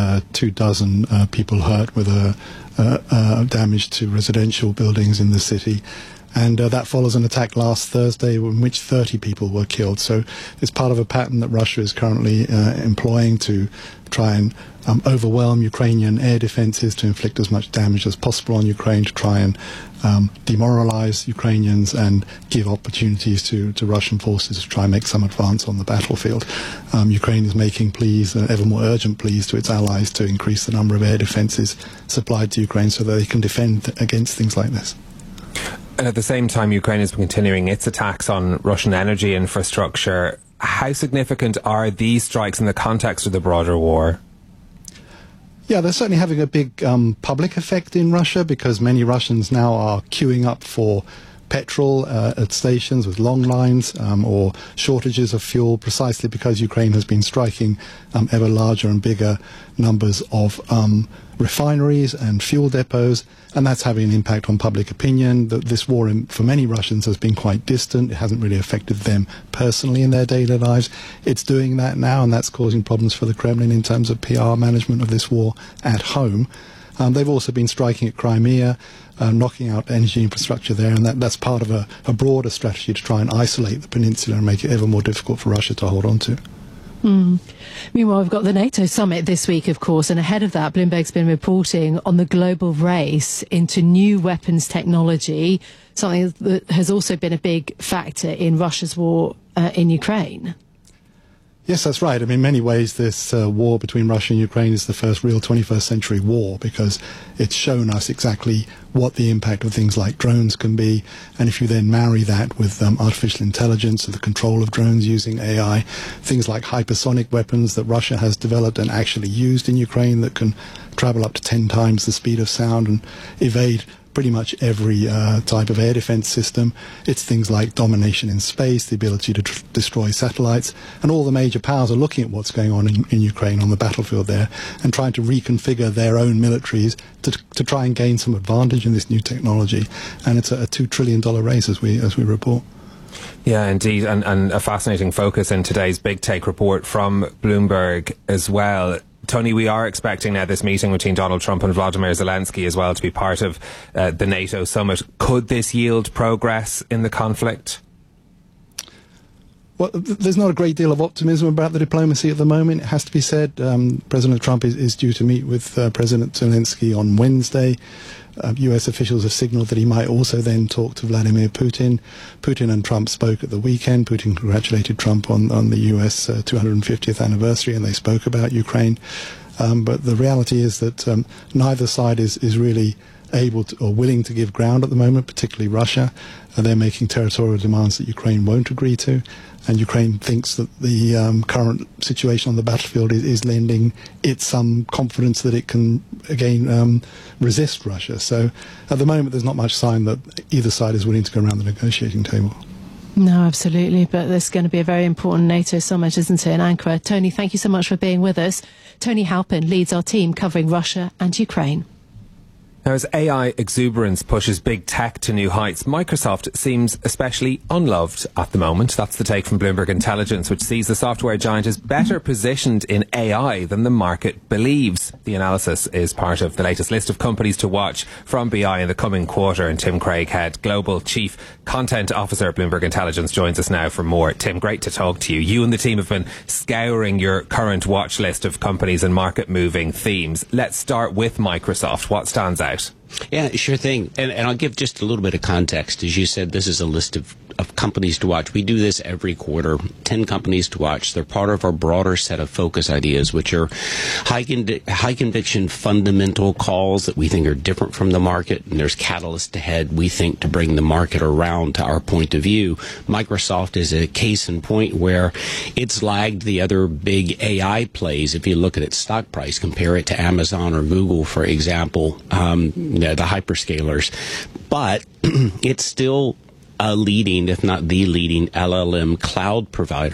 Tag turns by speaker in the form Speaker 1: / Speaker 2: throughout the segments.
Speaker 1: 24 people hurt with damage to residential buildings in the city. And that follows an attack last Thursday in which 30 people were killed. So it's part of a pattern that Russia is currently employing to try and overwhelm Ukrainian air defenses, to inflict as much damage as possible on Ukraine, to try and demoralize Ukrainians and give opportunities to Russian forces to try and make some advance on the battlefield. Ukraine is making pleas, ever more urgent pleas to its allies to increase the number of air defenses supplied to Ukraine so that they can defend against things like this.
Speaker 2: And at the same time, Ukraine is continuing its attacks on Russian energy infrastructure. How significant are these strikes in the context of the broader war?
Speaker 1: Yeah, they're certainly having a big public effect in Russia, because many Russians now are queuing up for petrol at stations with long lines or shortages of fuel, precisely because Ukraine has been striking ever larger and bigger numbers of refineries and fuel depots, and that's having an impact on public opinion. This war, for many Russians, has been quite distant. It hasn't really affected them personally in their daily lives. It's doing that now, and that's causing problems for the Kremlin in terms of PR management of this war at home. They've also been striking at Crimea, knocking out energy infrastructure there, and that's part of a broader strategy to try and isolate the peninsula and make it ever more difficult for Russia to hold on to.
Speaker 3: Meanwhile, we've got the NATO summit this week, of course, and ahead of that, Bloomberg's been reporting on the global race into new weapons technology, something that has also been a big factor in Russia's war in Ukraine.
Speaker 1: Yes, that's right. I mean, in many ways, this war between Russia and Ukraine is the first real 21st century war, because it's shown us exactly what the impact of things like drones can be. And if you then marry that with artificial intelligence and the control of drones using AI, things like hypersonic weapons that Russia has developed and actually used in Ukraine that can travel up to 10 times the speed of sound and evade pretty much every type of air defense system. It's things like domination in space, the ability to destroy satellites, and all the major powers are looking at what's going on in Ukraine on the battlefield there and trying to reconfigure their own militaries to try and gain some advantage in this new technology. And it's a $2 trillion race as we report.
Speaker 2: Yeah, indeed, and a fascinating focus in today's Big Take report from Bloomberg as well. Tony, we are expecting now this meeting between Donald Trump and Vladimir Zelensky as well to be part of the NATO summit. Could this yield progress in the conflict?
Speaker 1: Well, there's not a great deal of optimism about the diplomacy at the moment, it has to be said. President Trump is due to meet with President Zelensky on Wednesday. US officials have signaled that he might also then talk to Vladimir Putin. Putin and Trump spoke at the weekend. Putin congratulated Trump on the US 250th anniversary, and they spoke about Ukraine. But the reality is that neither side is really able to, or willing to give ground at the moment, particularly Russia. They're making territorial demands that Ukraine won't agree to. And Ukraine thinks that the current situation on the battlefield is lending it some confidence that it can, again, resist Russia. So at the moment, there's not much sign that either side is willing to go around the negotiating table.
Speaker 3: No, absolutely. But there's going to be a very important NATO summit, isn't it, in Ankara? Tony, thank you so much for being with us. Tony Halpin leads our team covering Russia and Ukraine.
Speaker 2: Now, as AI exuberance pushes big tech to new heights, Microsoft seems especially unloved at the moment. That's the take from Bloomberg Intelligence, which sees the software giant as better positioned in AI than the market believes. The analysis is part of the latest list of companies to watch from BI in the coming quarter. And Tim Craighead, Global Chief Content Officer at Bloomberg Intelligence, joins us now for more. Tim, great to talk to you. You and the team have been scouring your current watch list of companies and market-moving themes. Let's start with Microsoft. What stands out?
Speaker 4: Yeah, sure thing. And I'll give just a little bit of context. As you said, this is a list of companies to watch. We do this every quarter, 10 companies to watch. They're part of our broader set of focus ideas, which are high conviction fundamental calls that we think are different from the market. And there's catalysts ahead, we think, to bring the market around to our point of view. Microsoft is a case in point where it's lagged the other big AI plays. If you look at its stock price, compare it to Amazon or Google, for example, the hyperscalers. But it's still a leading, if not the leading, LLM cloud provider.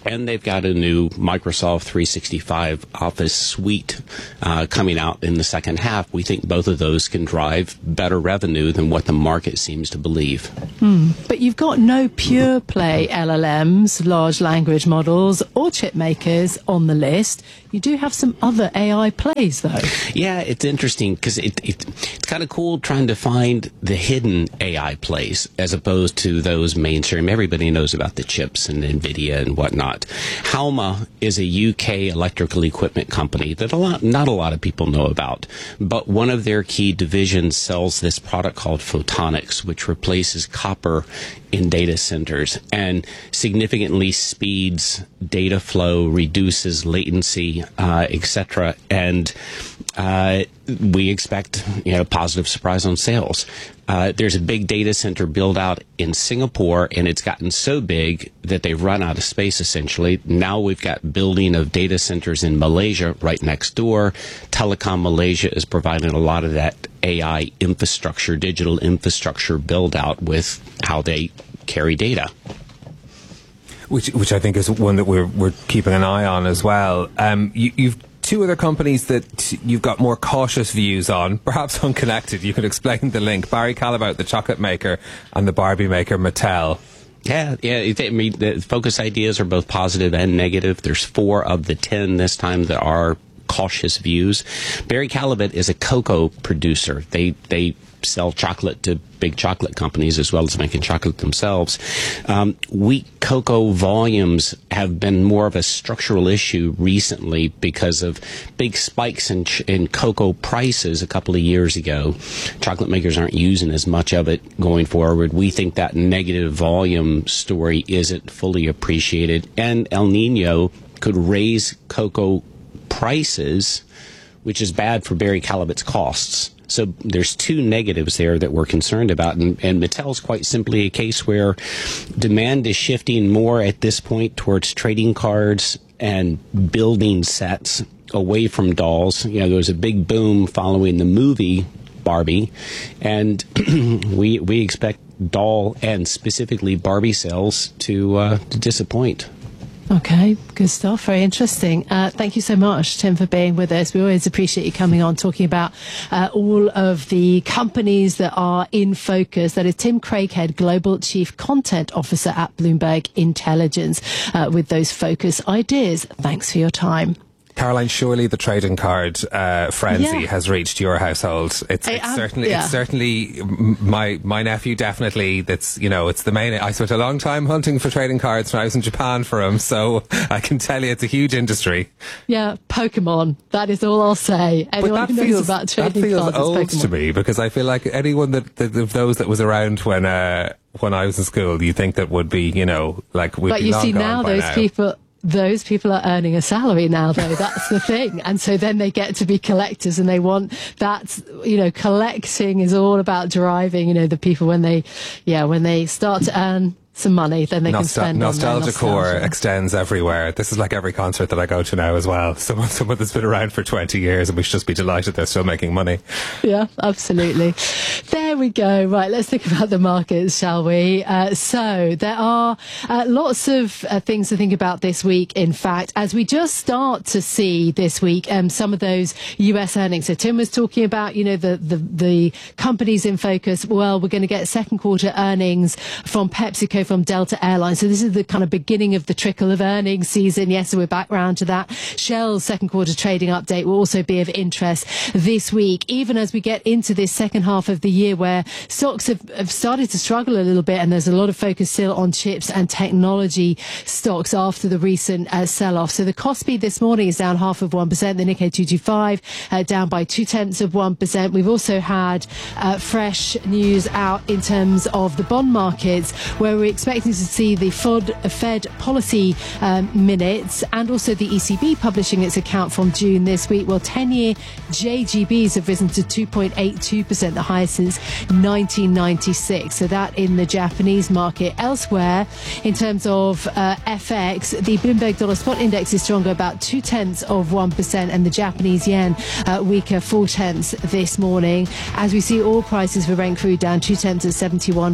Speaker 4: and they've got a new Microsoft 365 Office suite coming out in the second half. We think both of those can drive better revenue than what the market seems to believe.
Speaker 3: But you've got no pure play LLMs, large language models, or chip makers on the list. You do have some other AI plays, though.
Speaker 4: Yeah, it's interesting because it's kind of cool trying to find the hidden AI plays as opposed to those mainstream. Everybody knows about the chips and NVIDIA and whatnot. Halma is a UK electrical equipment company that not a lot of people know about, but one of their key divisions sells this product called photonics, which replaces copper in data centers and significantly speeds data flow, reduces latency, etc. And we expect positive surprise on sales. There's a big data center build out in Singapore, and it's gotten so big that they've run out of space, essentially. Now we've got building of data centers in Malaysia right next door. Telecom Malaysia is providing a lot of that AI infrastructure, digital infrastructure build out with how they carry data.
Speaker 2: Which I think is one that we're keeping an eye on as well. You've two other companies that you've got more cautious views on, perhaps unconnected. You could explain the link. Barry Callebaut, the chocolate maker, and the Barbie maker, Mattel.
Speaker 4: Yeah. I mean, the focus ideas are both positive and negative. There's 4 of the 10 this time that are cautious views. Barry Callebaut is a cocoa producer. They sell chocolate to big chocolate companies as well as making chocolate themselves. Wheat cocoa volumes have been more of a structural issue recently because of big spikes in cocoa prices a couple of years ago. Chocolate makers aren't using as much of it going forward. We think that negative volume story isn't fully appreciated, and El Nino could raise cocoa prices, which is bad for Barry Callebaut's costs. So there's 2 negatives there that we're concerned about. And Mattel's quite simply a case where demand is shifting more at this point towards trading cards and building sets away from dolls. There was a big boom following the movie Barbie, and we expect doll and specifically Barbie sales to disappoint.
Speaker 3: Okay, good stuff. Very interesting. Thank you so much, Tim, for being with us. We always appreciate you coming on, talking about all of the companies that are in focus. That is Tim Craighead, Global Chief Content Officer at Bloomberg Intelligence, with those focus ideas. Thanks for your time.
Speaker 2: Caroline, surely the trading card frenzy has reached your household. It's certainly my nephew definitely. That's it's the main. I spent a long time hunting for trading cards when I was in Japan for him, so I can tell you it's a huge industry. Yeah,
Speaker 3: Pokemon. That is all I'll say. Anyone who knows about trading cards,
Speaker 2: that feels old
Speaker 3: Pokemon
Speaker 2: to me, because I feel like anyone of those that was around when I was in school, you think that would be like we'd
Speaker 3: but
Speaker 2: be
Speaker 3: you
Speaker 2: long
Speaker 3: see
Speaker 2: gone
Speaker 3: now
Speaker 2: by
Speaker 3: those
Speaker 2: now.
Speaker 3: people. Those people are earning a salary now, though. That's the thing. And so then they get to be collectors, and they want that, collecting is all about driving, the people when they start to earn some money, then they can spend on
Speaker 2: Nostalgia core
Speaker 3: nostalgia.
Speaker 2: extends everywhere. This is like every concert that I go to now as well. Someone that's been around for 20 years, and we should just be delighted they're still making money.
Speaker 3: Yeah, absolutely. There we go. Right, let's think about the markets, shall we? So there are lots of things to think about this week, in fact, as we just start to see this week some of those US earnings. So Tim was talking about, the companies in focus. Well, we're going to get second quarter earnings from PepsiCo, from Delta Airlines. So this is the kind of beginning of the trickle of earnings season. Yes, so we're back round to that. Shell's second quarter trading update will also be of interest this week, even as we get into this second half of the year where stocks have started to struggle a little bit, and there's a lot of focus still on chips and technology stocks after the recent sell-off. So the Kospi this morning is down 0.5%. The Nikkei 225 down by 0.2%. We've also had fresh news out in terms of the bond markets, where we're expecting to see the Fed policy minutes, and also the ECB publishing its account from June this week. Well, 10-year JGBs have risen to 2.82%, the highest since 1996. So that in the Japanese market. Elsewhere, in terms of FX, the Bloomberg dollar spot index is stronger about 0.2%, and the Japanese yen weaker 0.4 this morning. As we see oil prices for Brent crude down 0.2 at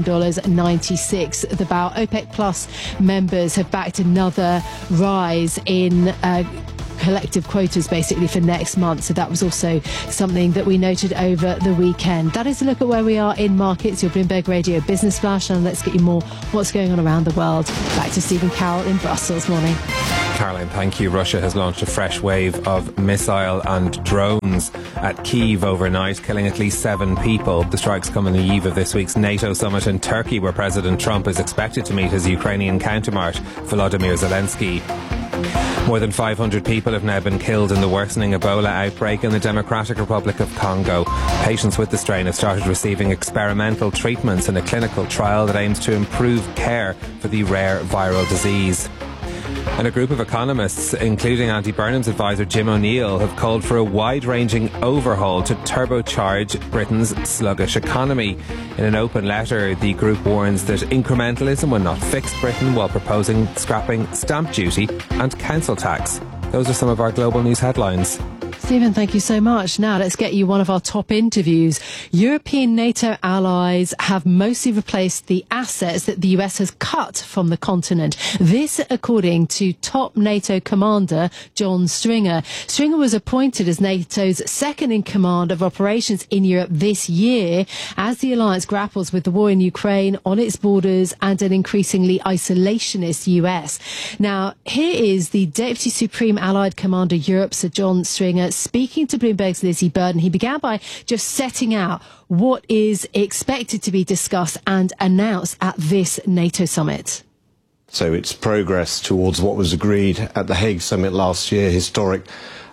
Speaker 3: $71.96 the barrel. OPEC Plus members have backed another rise in collective quotas basically for next month. So that was also something that we noted over the weekend. That is a look at where we are in markets. Your Bloomberg Radio Business Flash, and let's get you more what's going on around the world. Back to Stephen Carroll in Brussels. Morning.
Speaker 2: Caroline, thank you. Russia has launched a fresh wave of missile and drones at Kyiv overnight, killing at least 7 people. The strikes come on the eve of this week's NATO summit in Turkey, where President Trump is expected to meet his Ukrainian counterpart, Volodymyr Zelensky. More than 500 people have now been killed in the worsening Ebola outbreak in the Democratic Republic of Congo. Patients with the strain have started receiving experimental treatments in a clinical trial that aims to improve care for the rare viral disease. And a group of economists, including Andy Burnham's advisor Jim O'Neill, have called for a wide-ranging overhaul to turbocharge Britain's sluggish economy. In an open letter, the group warns that incrementalism will not fix Britain, while proposing scrapping stamp duty and council tax. Those are some of our global news headlines.
Speaker 3: Stephen, thank you so much. Now let's get you one of our top interviews. European NATO allies have mostly replaced the assets that the US has cut from the continent. This according to top NATO commander John Stringer. Stringer was appointed as NATO's second in command of operations in Europe this year as the alliance grapples with the war in Ukraine, on its borders, and an increasingly isolationist US. Now, here is the Deputy Supreme Allied Commander Europe, Sir John Stringer, speaking to Bloomberg's Lizzie Burden. He began by just setting out what is expected to be discussed and announced at this NATO summit.
Speaker 5: So it's progress towards what was agreed at the Hague summit last year, historic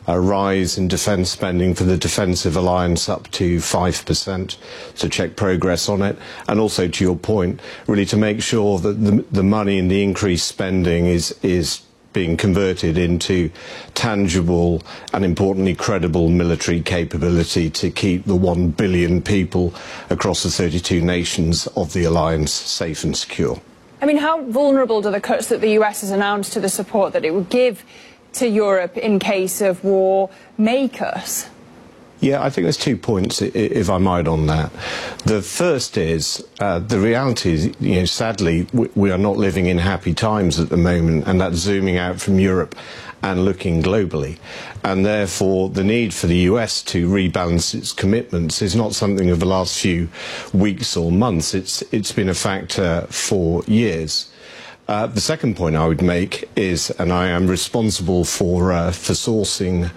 Speaker 5: rise in defence spending for the defensive alliance up to 5%, to check progress on it, and also to your point, really to make sure that the money and the increased spending is being converted into tangible and importantly credible military capability to keep the 1 billion people across the 32 nations of the alliance safe and secure.
Speaker 6: I mean, how vulnerable do the cuts that the US has announced to the support that it would give to Europe in case of war make us?
Speaker 5: Yeah, I think there's 2 points, if I might, on that. The first is, the reality is, sadly, we are not living in happy times at the moment, and that's zooming out from Europe and looking globally. And therefore, the need for the US to rebalance its commitments is not something of the last few weeks or months. It's been a factor for years. The second point I would make is, and I am responsible for sourcing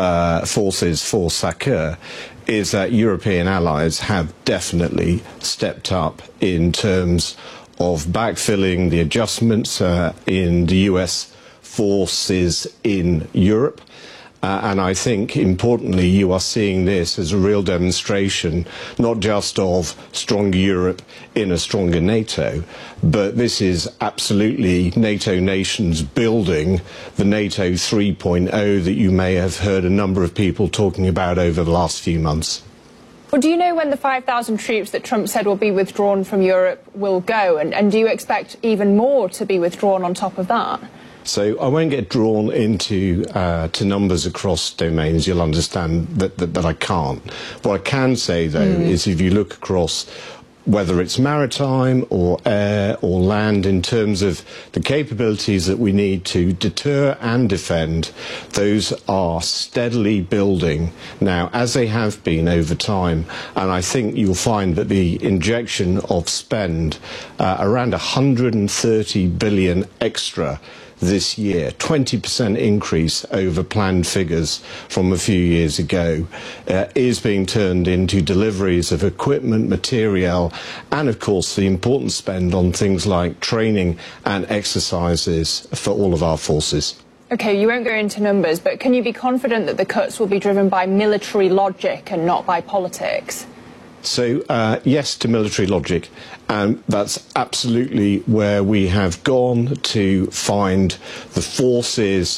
Speaker 5: forces for SACEUR, is that European allies have definitely stepped up in terms of backfilling the adjustments in the US forces in Europe. And I think, importantly, you are seeing this as a real demonstration, not just of stronger Europe in a stronger NATO, but this is absolutely NATO nations building the NATO 3.0 that you may have heard a number of people talking about over the last few months.
Speaker 6: Well, do you know when the 5,000 troops that Trump said will be withdrawn from Europe will go? And do you expect even more to be withdrawn on top of that?
Speaker 5: So I won't get drawn into to numbers across domains. You'll understand that I can't. What I can say, though, is if you look across whether it's maritime or air or land, in terms of the capabilities that we need to deter and defend, those are steadily building now, as they have been over time. And I think you'll find that the injection of spend, around 130 billion extra this year, 20% increase over planned figures from a few years ago, is being turned into deliveries of equipment, material, and of course the important spend on things like training and exercises for all of our forces.
Speaker 6: OK, you won't go into numbers, but can you be confident that the cuts will be driven by military logic and not by politics?
Speaker 5: So, yes to military logic, and that's absolutely where we have gone to find the forces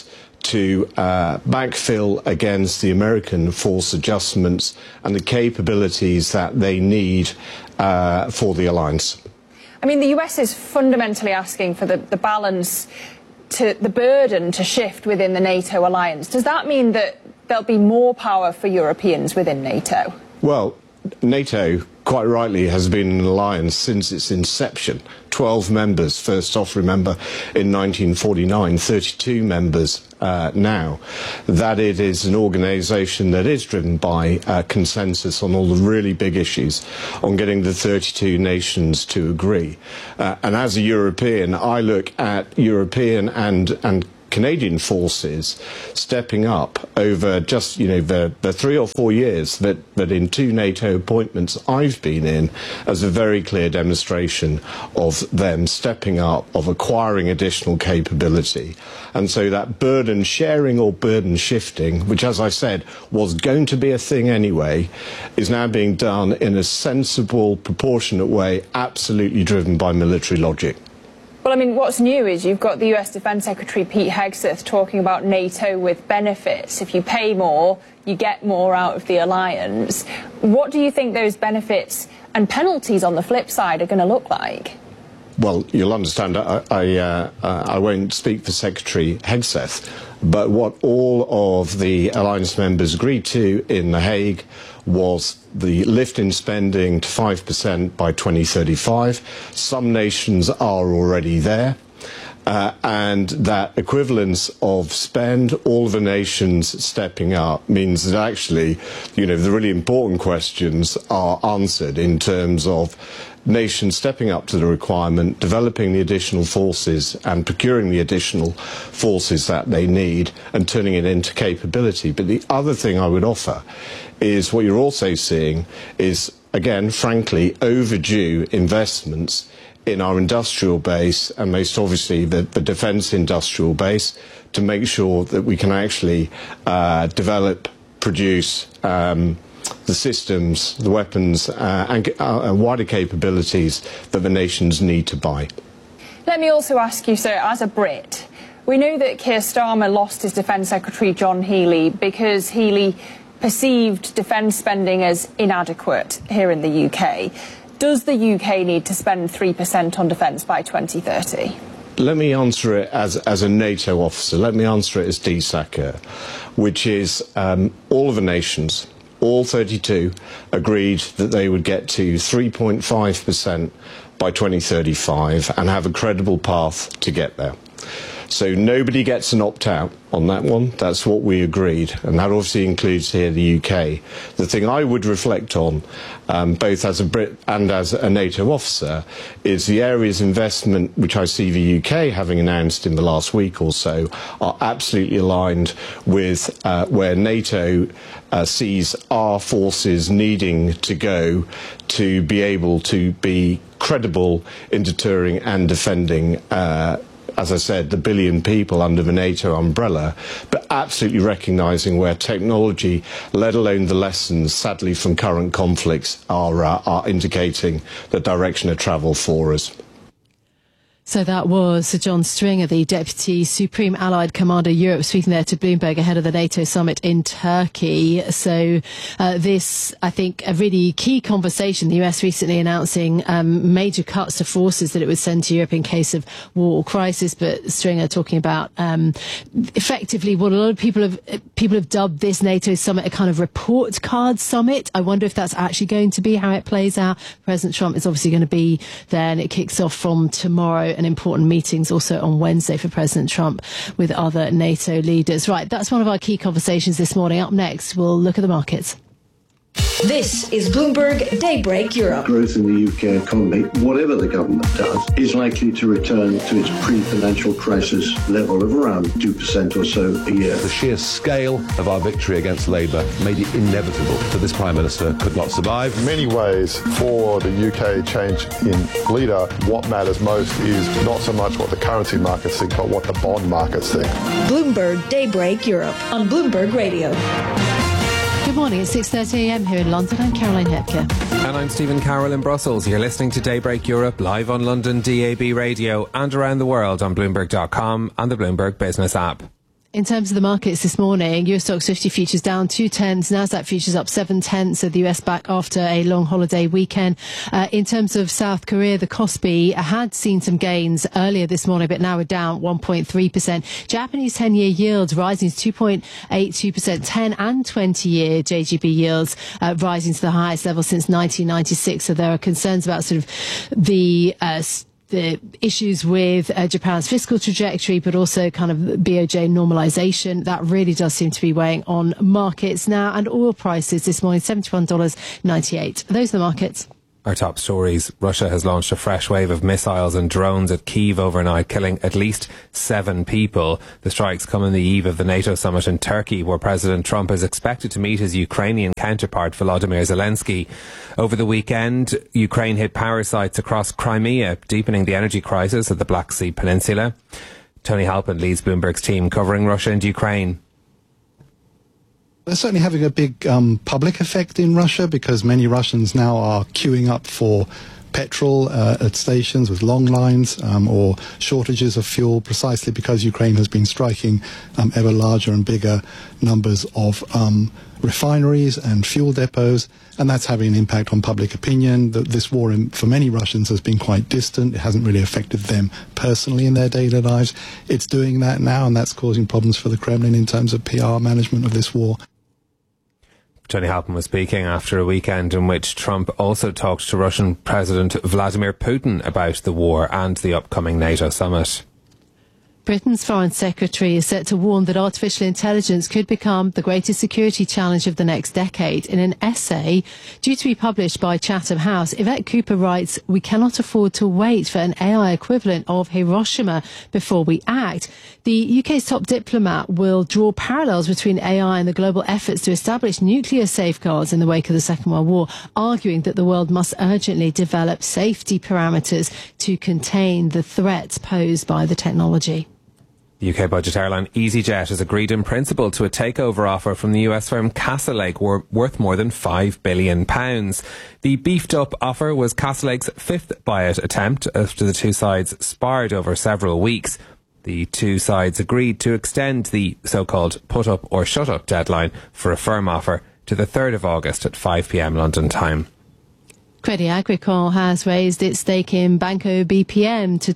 Speaker 5: to backfill against the American force adjustments and the capabilities that they need for the alliance.
Speaker 6: I mean, the US is fundamentally asking for the balance, the burden to shift within the NATO alliance. Does that mean that there'll be more power for Europeans within NATO?
Speaker 5: Well, NATO, quite rightly, has been an alliance since its inception. 12 members, first off, remember, in 1949, 32 members now. That it is an organisation that is driven by consensus on all the really big issues, on getting the 32 nations to agree. And as a European, I look at European and Canadian forces stepping up over just, the 3 or 4 years that in 2 NATO appointments I've been in, as a very clear demonstration of them stepping up, of acquiring additional capability. And so that burden sharing or burden shifting, which, as I said, was going to be a thing anyway, is now being done in a sensible, proportionate way, absolutely driven by military logic.
Speaker 6: Well, I mean, what's new is you've got the US Defence Secretary Pete Hegseth talking about NATO with benefits. If you pay more, you get more out of the alliance. What do you think those benefits and penalties on the flip side are going to look like?
Speaker 5: Well, you'll understand, I won't speak for Secretary Hegseth, but what all of the alliance members agreed to in The Hague was the lift in spending to 5% by 2035. Some nations are already there. And that equivalence of spend, all the nations stepping up, means that actually, the really important questions are answered in terms of nations stepping up to the requirement, developing the additional forces and procuring the additional forces that they need and turning it into capability. But the other thing I would offer is what you're also seeing is, again, frankly, overdue investments in our industrial base, and most obviously the defence industrial base, to make sure that we can actually develop, produce the systems, the weapons and wider capabilities that the nations need to buy.
Speaker 6: Let me also ask you, sir, as a Brit, we know that Keir Starmer lost his Defence Secretary John Healey because Healey perceived defence spending as inadequate here in the UK. Does the UK need to spend 3% on defence by 2030?
Speaker 5: Let me answer it as a NATO officer. Let me answer it as DSACR, which is all of the nations, all 32, agreed that they would get to 3.5% by 2035 and have a credible path to get there. So nobody gets an opt-out on that one. That's what we agreed, and that obviously includes here the UK. The thing I would reflect on, both as a Brit and as a NATO officer, is the areas of investment which I see the UK having announced in the last week or so are absolutely aligned with where NATO sees our forces needing to go to be able to be credible in deterring and defending as I said, the billion people under the NATO umbrella, but absolutely recognising where technology, let alone the lessons, sadly, from current conflicts, are indicating the direction of travel for us.
Speaker 3: So that was Sir John Stringer, the Deputy Supreme Allied Commander Europe, speaking there to Bloomberg ahead of the NATO summit in Turkey. So this, I think, a really key conversation. The US recently announcing major cuts to forces that it would send to Europe in case of war or crisis. But Stringer talking about effectively what a lot of people have dubbed this NATO summit a kind of report card summit. I wonder if that's actually going to be how it plays out. President Trump is obviously going to be there, and it kicks off from tomorrow. And important meetings also on Wednesday for President Trump with other NATO leaders. Right, that's one of our key conversations this morning. Up next, we'll look at the markets.
Speaker 7: This is Bloomberg Daybreak Europe.
Speaker 8: Growth in the UK economy, whatever the government does, is likely to return to its pre-financial crisis level of around 2% or so a year.
Speaker 9: The sheer scale of our victory against Labour made it inevitable that this Prime Minister could not survive.
Speaker 10: In many ways, for the UK change in leader, what matters most is not so much what the currency markets think, but what the bond markets think.
Speaker 7: Bloomberg Daybreak Europe on Bloomberg Radio.
Speaker 3: Good morning, it's 6:30 a.m. here in London. I'm Caroline Hepker.
Speaker 2: And I'm Stephen Carroll in Brussels. You're listening to Daybreak Europe live on London DAB radio and around the world on Bloomberg.com and the Bloomberg Business app.
Speaker 3: In terms of the markets this morning, US Stocks 50 futures down 0.2, Nasdaq futures up 0.7, so the US back after a long holiday weekend. In terms of South Korea, the Kospi had seen some gains earlier this morning, but now we're down 1.3%. Japanese 10-year yields rising to 2.82%, 10 and 20-year JGB yields rising to the highest level since 1996. So there are concerns about sort of the issues with Japan's fiscal trajectory, but also kind of BOJ normalization. That really does seem to be weighing on markets now. And oil prices this morning, $71.98. Those are the markets.
Speaker 2: Our top stories. Russia has launched a fresh wave of missiles and drones at Kyiv overnight, killing at least 7 people. The strikes come on the eve of the NATO summit in Turkey, where President Trump is expected to meet his Ukrainian counterpart, Volodymyr Zelensky. Over the weekend, Ukraine hit power sites across Crimea, deepening the energy crisis at the Black Sea Peninsula. Tony Halpin leads Bloomberg's team covering Russia and Ukraine.
Speaker 1: They're certainly having a big public effect in Russia, because many Russians now are queuing up for petrol at stations with long lines or shortages of fuel, precisely because Ukraine has been striking ever larger and bigger numbers of refineries and fuel depots, and that's having an impact on public opinion. This war for many Russians has been quite distant. It hasn't really affected them personally in their daily lives. It's doing that now, and that's causing problems for the Kremlin in terms of PR management of this war.
Speaker 2: Tony Halpin was speaking after a weekend in which Trump also talked to Russian President Vladimir Putin about the war and the upcoming NATO summit.
Speaker 3: Britain's Foreign Secretary is set to warn that artificial intelligence could become the greatest security challenge of the next decade. In an essay due to be published by Chatham House, Yvette Cooper writes, "We cannot afford to wait for an AI equivalent of Hiroshima before we act." The UK's top diplomat will draw parallels between AI and the global efforts to establish nuclear safeguards in the wake of the Second World War, arguing that the world must urgently develop safety parameters to contain the threats posed by the technology.
Speaker 2: UK budget airline EasyJet has agreed in principle to a takeover offer from the US firm Castlelake worth more than £5 billion. The beefed up offer was Castlelake's 5th buyout attempt after the two sides sparred over several weeks. The two sides agreed to extend the so-called put up or shut up deadline for a firm offer to the 3rd of August at 5 p.m. London time.
Speaker 3: Crédit Agricole has raised its stake in Banco BPM to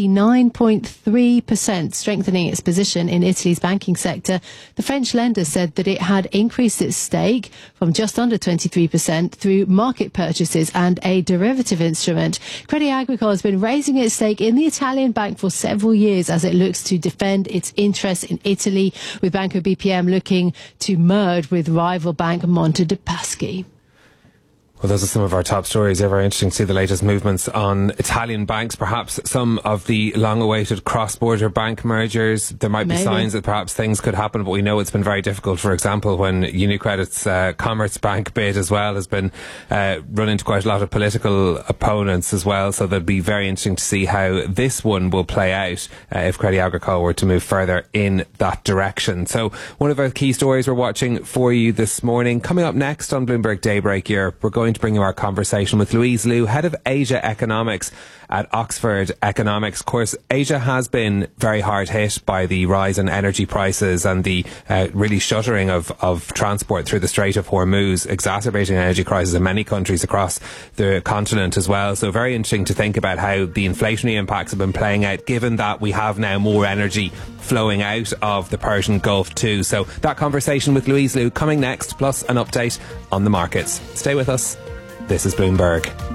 Speaker 3: 29.3%, strengthening its position in Italy's banking sector. The French lender said that it had increased its stake from just under 23% through market purchases and a derivative instrument. Crédit Agricole has been raising its stake in the Italian bank for several years as it looks to defend its interests in Italy, with Banco BPM looking to merge with rival bank Monte dei Paschi.
Speaker 2: Well, those are some of our top stories. They're very interesting to see the latest movements on Italian banks, perhaps some of the long-awaited cross-border bank mergers. There might be signs that perhaps things could happen, but we know it's been very difficult. For example, when UniCredit's Commerzbank bid as well has been run into quite a lot of political opponents as well. So that'll be very interesting to see how this one will play out if Crédit Agricole were to move further in that direction. So one of our key stories we're watching for you this morning. Coming up next on Bloomberg Daybreak Europe, we're going to bring you our conversation with Louise Liu, Head of Asia Economics at Oxford Economics. Of course, Asia has been very hard hit by the rise in energy prices and the really shuttering of transport through the Strait of Hormuz, exacerbating energy crisis in many countries across the continent as well. So very interesting to think about how the inflationary impacts have been playing out, given that we have now more energy flowing out of the Persian Gulf too. So that conversation with Louise Liu coming next, plus an update on the markets. Stay with us. This is Bloomberg.